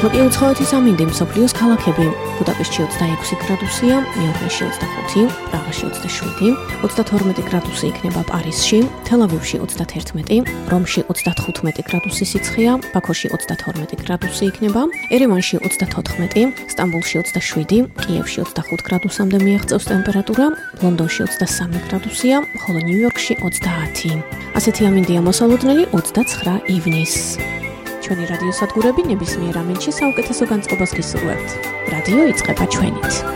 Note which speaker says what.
Speaker 1: ახლა კი უცხოეთის ამინდი მსოფლიოს ქალაქები. ბუდაპეშტში 26 გრადუსია, მიუნხენში 25, პრაღაში 27, 32 გრადუსი იქნება პარიზში, თელ-ავივში 31, რომში 35 გრადუსი სიცხეა, ბაქოში 32 გრადუსი იქნება, ერევანში 34, სტამბოლში 27, კიევში 25 გრადუსამდე მიაღწევს ტემპერატურა, ლონდონში 23 გრადუსია, ხოლო ნიუ-იორკში 30. ასეთი ამინდია მოსალოდნელი 29 ივნისს. ჩვენი რადიო სადგურები ნებისმიერ ამინდში საუკეთესო განწყობას გისურვებთ. რადიო იწყება ჩვენით.